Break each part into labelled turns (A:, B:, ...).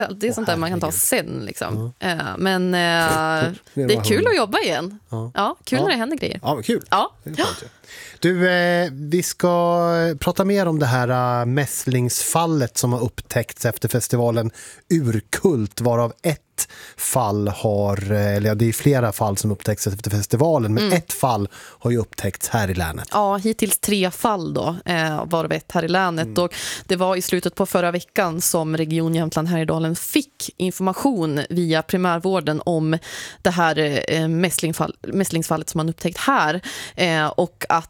A: Det är sånt där man kan ta sen liksom. Men det är kul att jobba igen. Ja, kul när det händer grejer.
B: Ja, men kul.
A: Ja.
B: Du, vi ska prata mer om det här mässlingsfallet som har upptäckts efter festivalen Urkult, varav ett fall eller det är flera fall som upptäckts efter festivalen, men ett fall har ju upptäckts här i länet.
A: Ja, hittills 3 fall då, varav ett här i länet. Och det var i slutet på förra veckan som Region Jämtland Härjedalen fick information via primärvården om det här mässlingsfallet som man upptäckt här, och att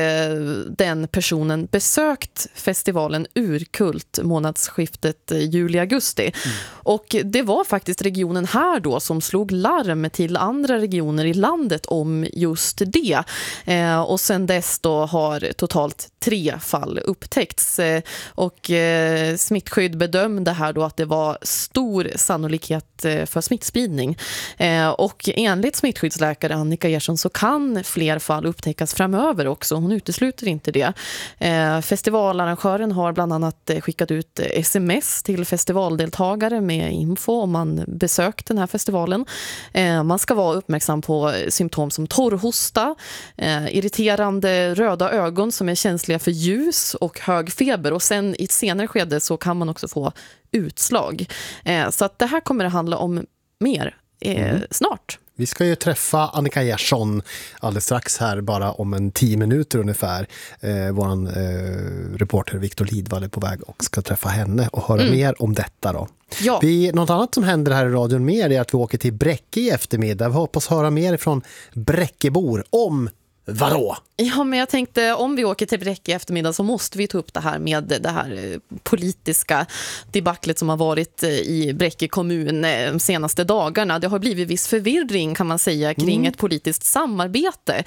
A: den personen besökt festivalen Urkult månadsskiftet juli-augusti. Och det var faktiskt regionen här då som slog larm till andra regioner i landet om just det. Och sen dess då har totalt 3 fall upptäckts. Och smittskydd bedömde här då att det var stor sannolikhet för smittspridning. Och enligt smittskyddsläkare Annika Ersson så kan fler fall upptäckas framöver också. Hon utesluter inte det. Festivalarrangören har bland annat skickat ut sms till festivaldeltagare med info om man besökt den här festivalen. Man ska vara uppmärksam på symptom som torrhosta, irriterande röda ögon som är känsliga för ljus och hög feber. Och sen i ett senare skede så kan man också få utslag. Så att det här kommer att handla om mer snart.
B: Vi ska ju träffa Annika Ersson alldeles strax här, bara om 10 minuter ungefär. Våran reporter Viktor Lidvall är på väg och ska träffa henne och höra mer om detta då.
A: Ja.
B: Något annat som händer här i radion mer är att vi åker till Bräcke i eftermiddag. Vi hoppas höra mer från Bräckebor om vadå?
A: Ja, men jag tänkte om vi åker till Bräcke i eftermiddag så måste vi ta upp det här med det här politiska debaclet som har varit i Bräcke kommun de senaste dagarna. Det har blivit viss förvirring kan man säga kring ett politiskt samarbete.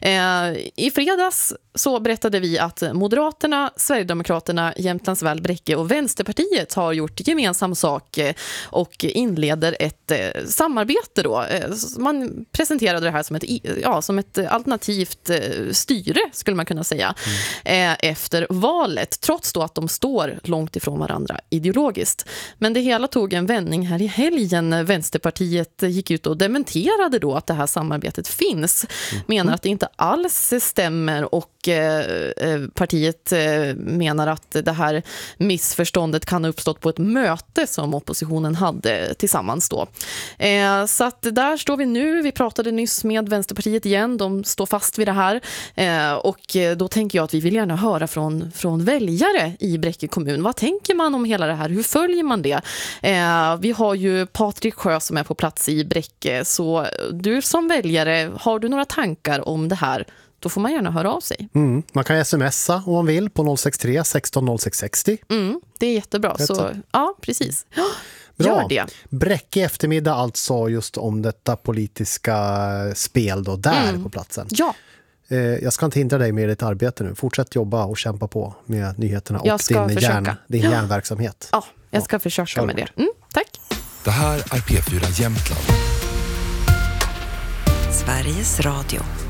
A: I fredags så berättade vi att Moderaterna, Sverigedemokraterna, Jämtlands väl, Bräcke och Vänsterpartiet har gjort gemensam sak och inleder ett samarbete då. Man presenterade det här som ett alternativt styre skulle man kunna säga efter valet, trots då att de står långt ifrån varandra ideologiskt. Men det hela tog en vändning här i helgen. Vänsterpartiet gick ut och dementerade då att det här samarbetet finns. Menar att det inte alls stämmer och partiet menar att det här missförståndet kan ha uppstått på ett möte som oppositionen hade tillsammans då. Så att där står vi nu. Vi pratade nyss med Vänsterpartiet igen. De står fast vid det här. Och då tänker jag att vi vill gärna höra från väljare i Bräcke kommun. Vad tänker man om hela det här? Hur följer man det? Vi har ju Patrik Sjö som är på plats i Bräcke. Så du som väljare, har du några tankar om det här? Då får man gärna höra av sig.
B: Man kan smsa om man vill på 063 16 06 60.
A: Det är jättebra. Så, ja, precis.
B: Bra.
A: Gör det.
B: Bräcke eftermiddag alltså just om detta politiska spel då, där på platsen.
A: Ja.
B: Jag ska inte hindra dig med ditt arbete nu. Fortsätt jobba och kämpa på med nyheterna och din järnverksamhet.
A: Ja, jag ska försöka med det. Tack.
C: Det här är P4 Jämtland.
D: Sveriges Radio.